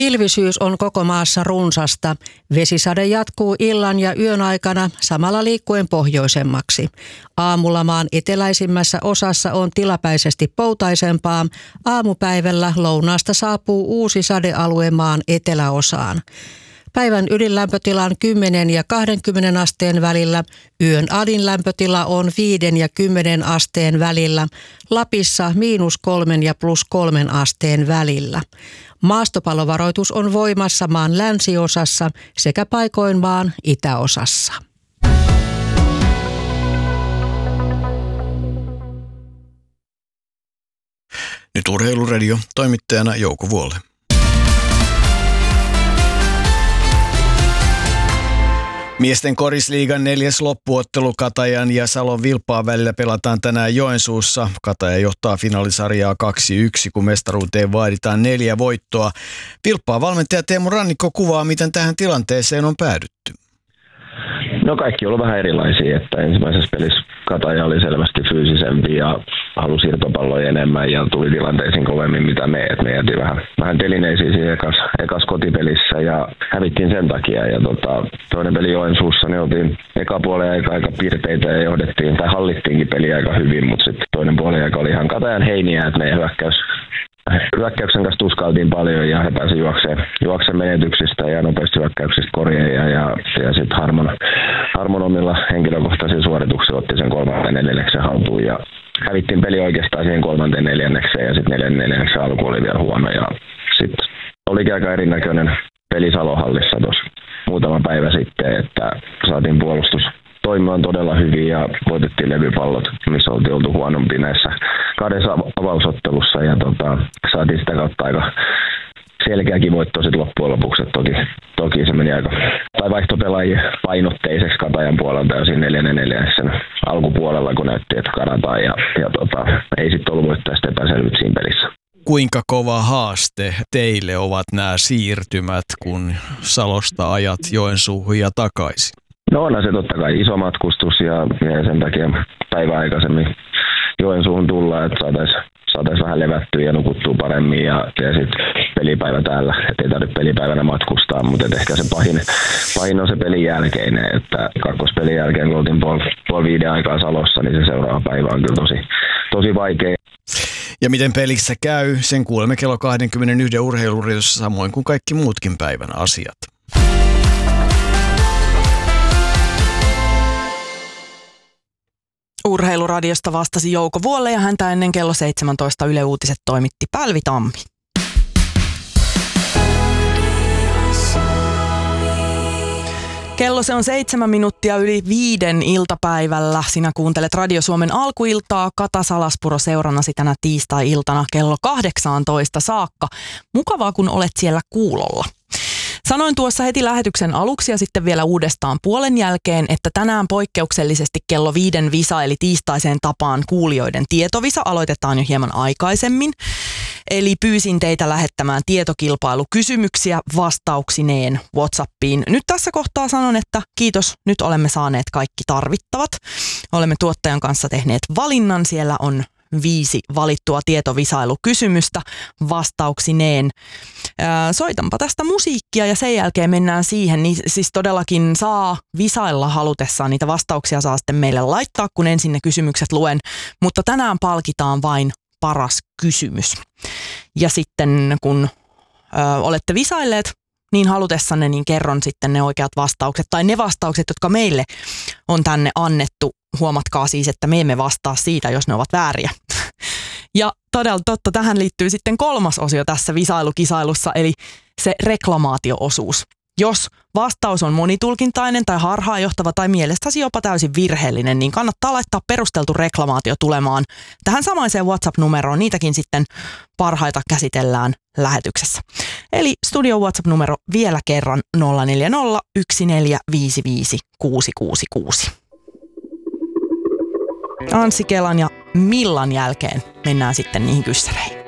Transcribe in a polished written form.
Pilvisyys on koko maassa runsasta. Vesisade jatkuu illan ja yön aikana samalla liikkuen pohjoisemmaksi. Aamulla maan eteläisimmässä osassa on tilapäisesti poutaisempaa. Aamupäivällä lounaasta saapuu uusi sadealue maan eteläosaan. Päivän ydinlämpötila on 10 ja 20 asteen välillä. Yön alin lämpötila on 5 ja 10 asteen välillä. Lapissa -3 ja +3 asteen välillä. Maastopalovaroitus on voimassa maan länsiosassa sekä paikoin maan itäosassa. Nyt Urheiluradio, toimittajana Jouko Vuolle. Miesten korisliigan 4. loppuottelu Katajan ja Salon Vilppaan välillä pelataan tänään Joensuussa. Kataja johtaa finaalisarjaa 2-1, kun mestaruuteen vaaditaan 4 voittoa. Vilppaan valmentaja Teemu Rannikko kuvaa, miten tähän tilanteeseen on päädytty. No kaikki on ollut vähän erilaisia, että ensimmäisessä pelissä Kataja oli selvästi fyysisempi ja halusi irtopalloja enemmän ja tuli tilanteisiin kovemmin mitä me. Et me jätiin vähän telineisiin siinä ekas kotipelissä ja hävittiin sen takia. Ja toinen peli Joensuussa, niin oltiin eka puolen aika pirteitä ja johdettiin tai hallittiinkin peliä aika hyvin, mutta sitten toinen puolen aika oli ihan Katajan heiniä, että meidän hyökkäyksen kanssa tuskailtiin paljon ja he pääsivät juokseen menetyksistä ja nopeasti hyökkäyksistä korjeja ja sitten Harmon omilla henkilökohtaisilla suorituksilla otti sen 3.4. haltuun ja hävittiin peli oikeastaan siihen 3.4. ja sitten 4.4. alku oli vielä huono ja sitten olikin aika erinäköinen peli Salohallissa tuossa muutama päivä sitten, että saatiin puolustus toimimaan todella hyvin ja voitettiin levypallot, missä oltiin oltu huonompi näissä 2 avausottelussa ja saatiin sitä kautta aika selkeäkin voitto sitten loppujen lopuksi. Toki se meni aika vaihtopelaajien painotteiseksi Katajan puolelta ja siinä 4.4. alkupuolella, kun näytti, että karataan ja ei sitten ollut voittajasta epäselvyt siinä pelissä. Kuinka kova haaste teille ovat nämä siirtymät, kun Salosta ajat Joensuuhun ja takaisin? No onhan se totta kai iso matkustus ja sen takia päivän aikaisemmin Joensuuhun tullaan, että saataisiin vähän levättyä ja nukuttua paremmin ja sitten pelipäivä täällä, ettei tarvitse pelipäivänä matkustaa, mutta ehkä se pahin on se pelin jälkeinen, että kakkospelin jälkeen kun oltiin puoli 5 aikaa Salossa, niin se seuraava päivä on kyllä tosi vaikea. Ja miten pelissä käy, sen kuulemme kello 21 Urheiluradiossa samoin kuin kaikki muutkin päivän asiat. Urheiluradiosta vastasi Jouko Vuolle ja häntä ennen kello 17 Yle Uutiset toimitti Pälvi Tammi. Kello se on 7 minuuttia yli 5 iltapäivällä. Sinä kuuntelet Radio Suomen alkuiltaa Kata Salaspuro seurannasi tänä tiistai-iltana kello 18 saakka. Mukavaa kun olet siellä kuulolla. Sanoin tuossa heti lähetyksen aluksi ja sitten vielä uudestaan puolen jälkeen, että tänään poikkeuksellisesti kello 5 visa eli tiistaiseen tapaan kuulijoiden tietovisa aloitetaan jo hieman aikaisemmin. Eli pyysin teitä lähettämään tietokilpailukysymyksiä vastauksineen WhatsAppiin. Nyt tässä kohtaa sanon, että kiitos, nyt olemme saaneet kaikki tarvittavat. Olemme tuottajan kanssa tehneet valinnan, siellä on 5 valittua tietovisailukysymystä vastauksineen. Soitanpa tästä musiikkia ja sen jälkeen mennään siihen. Niin siis todellakin saa visailla halutessaan, niitä vastauksia saa sitten meille laittaa, kun ensin ne kysymykset luen. Mutta tänään palkitaan vain paras kysymys. Ja sitten kun olette visailleet niin halutessanne, niin kerron sitten ne oikeat vastaukset tai ne vastaukset, jotka meille on tänne annettu. Huomatkaa siis, että me emme vastaa siitä, jos ne ovat vääriä. Ja todella totta, tähän liittyy sitten 3. osio tässä visailukisailussa, eli se reklamaatio-osuus. Jos vastaus on monitulkintainen tai harhaanjohtava tai mielestäsi jopa täysin virheellinen, niin kannattaa laittaa perusteltu reklamaatio tulemaan tähän samaiseen WhatsApp-numeroon. Niitäkin sitten parhaita käsitellään lähetyksessä. Eli studio WhatsApp-numero vielä kerran 040 1455 666. Anssi Kelan ja Millan jälkeen mennään sitten niihin kyssäreihin.